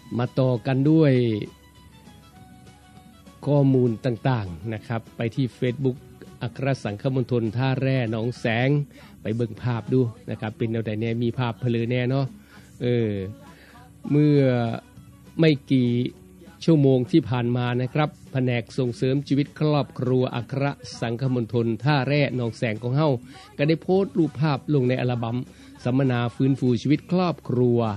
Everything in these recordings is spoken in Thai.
มาต่อกันด้วยข้อมูลต่างๆนะครับไปที่ Facebook อัครสังฆมณฑลท่าแร่หนองแสงไปเบิ่งภาพดูนะครับเป็นแนวใดแน่มีภาพเพลือแน่เนาะเมื่อไม่กี่ชั่วโมงที่ผ่านมานะครับแผนกส่งเสริมชีวิตครอบครัวอัครสังฆมณฑลท่าแร่หนองแสงของเฮาก็ได้โพสต์รูปภาพลงในอัลบั้มสัมมนาฟื้นฟูชีวิตครอบครัว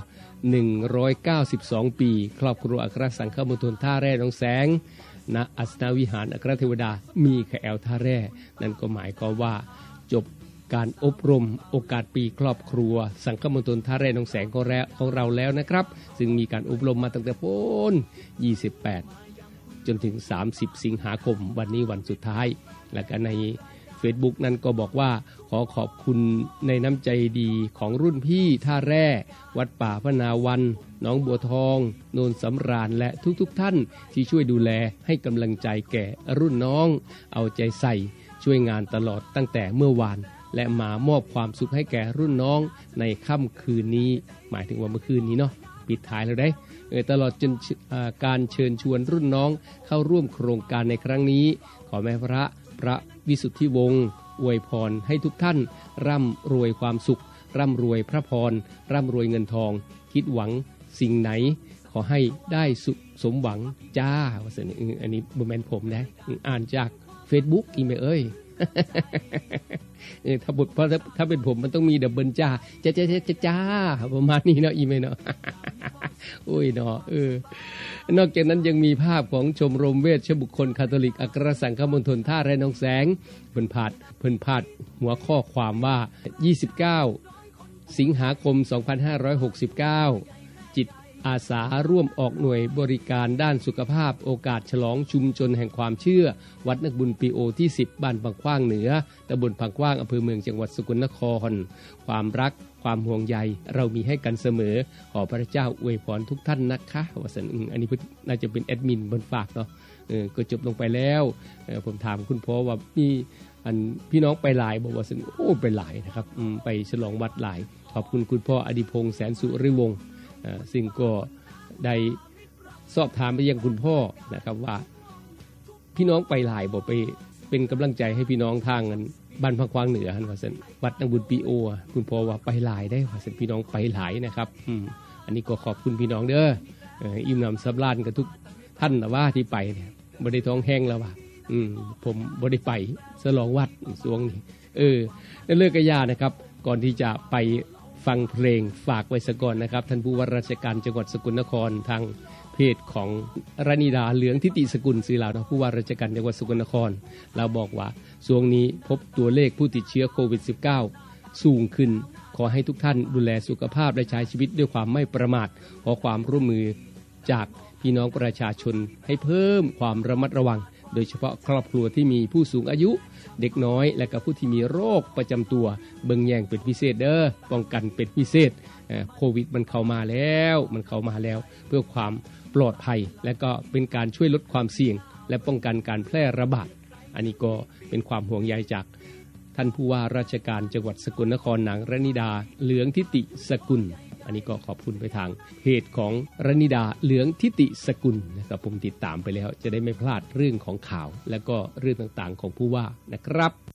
192ปีครอบครัวอัครสังฆมณฑลท่าแร่หนองแสงณอัสนาวิหารอัครเทวดามีแคแอลท่าแร่นั่นก็หมายความว่าจบการอบรมโอกาสปีครอบครัวสังฆมณฑลท่าแร่หนองแสงของเราแล้วนะครับซึ่งมีการอบรมมาตั้งแต่พ้น28จนถึง30สิงหาคมวันนี้วันสุดท้ายและก็ใน Facebook นั้นก็บอกว่าขอขอบคุณในน้ำใจดีของรุ่นพี่ท่าแร่วัดป่าพนาวันหนองบัวทองโนนสำราญและทุกท่านที่ช่วยดูแลให้กำลังใจแก่รุ่นน้องเอาใจใส่ช่วยงานตลอดตั้งแต่เมื่อวานและมามอบความสุขให้แก่รุ่นน้องในค่ำคืนนี้หมายถึงว่าเมื่อคืนนี้เนาะปิดท้ายแล้วได้ตลอดจนการเชิญชวนรุ่นน้องเข้าร่วมโครงการในครั้งนี้ขอแม่พระวิสุทธิวงศ์อวยพรให้ทุกท่านร่ำรวยความสุขร่ำรวยพระพรร่ำรวยเงินทองคิดหวังสิ่งไหนขอให้ได้สุขสมหวังจ้าว่าซั่นอันนี้บ่แม่นผมนะอ่านจาก Facebook อีเมลถ้าเป็นผมมันต้องมีดับเบิลจ้าจ้าประมาณนี้เนาะอีเมลเนาะโอ้ยเนาะนอกจากนั้นยังมีภาพของชมรมเวชบุคคลคาทอลิกอัครสังฆมณฑลท่าแร่หนองแสงเพิ่นพาดหัวข้อความว่า29สิงหาคม2569จิตอาสาร่วมออกหน่วยบริการด้านสุขภาพโอกาสฉลองชุมชนแห่งความเชื่อวัดนักบุญปีโอที่10บ้านพังขว้างเหนือตำบลพังขว้างอำเภอเมืองจังหวัดสกลนครความรักความห่วงใยเรามีให้กันเสมอขอพระเจ้าอวยพรทุกท่านนะคะว่าซั่นอันนี้น่าจะเป็นแอดมินบนฝากเนาะก็จบลงไปแล้วผมถามคุณพ่อว่ามีอันพี่น้องไปหลายบอกว่าซั่นโอ้ไปหลายนะครับไปฉลองวัดหลายขอบคุณคุณพ่ออดิพงษ์แสนสุริวงศ์ซึ่งก็ได้สอบถามไปยังคุณพ่อนะครับว่าพี่น้องไปหลายบอกไปเป็นกำลังใจให้พี่น้องทางบ้านพังขว้างเหนือว่าซั่นวัดนักบุญปีโอคุณพ่อว่าไปหลายได้ว่าซั่นพี่น้องไปหลายนะครับอันนี้ก็ขอบคุณพี่น้องเด้ออิ่มหนำสำราญกับทุกท่านนะว่าที่ไปเนี่ยบ่ได้ท้องแห้งแล้วว่าผมบ่ได้ไปฉลองวัดช่วงนี้แล้วเลิกกะยานะครับก่อนที่จะไปฟังเพลงฝากไว้ซะก่อนนะครับท่านผู้ว่าราชการจังหวัดสกลนครทางเพจของรณิดาเหลืองทิติสกุลศรีลาวผู้ว่าราชการจังหวัดสกลนครเราบอกว่าช่วงนี้พบตัวเลขผู้ติดเชื้อโควิด -19 สูงขึ้นขอให้ทุกท่านดูแลสุขภาพและใช้ชีวิตด้วยความไม่ประมาทขอความร่วมมือจากพี่น้องประชาชนให้เพิ่มความระมัดระวังโดยเฉพาะครอบครัวที่มีผู้สูงอายุเด็กน้อยและก็ผู้ที่มีโรคประจำตัวเบิ่งแย่งเป็นพิเศษเด้อป้องกันเป็นพิเศษโควิดมันเข้ามาแล้วเพื่อความปลอดภัยและก็เป็นการช่วยลดความเสี่ยงและป้องกันการแพร่ระบาดอันนี้ก็เป็นความห่วงใยจากท่านผู้ว่าราชการจังหวัดสกลนครนางรณิดาเหลืองทิติสกุลอันนี้ก็ขอบคุณไปทางเพจของรณิดาเหลืองทิติสกุลนะครับผมติดตามไปแล้วจะได้ไม่พลาดเรื่องของข่าวและก็เรื่องต่างๆของผู้ว่านะครับ